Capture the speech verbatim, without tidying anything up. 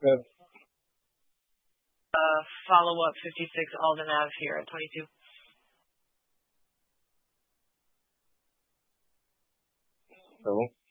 Good. Uh, follow up fifty-six Alden Ave here at twenty-two. Hello.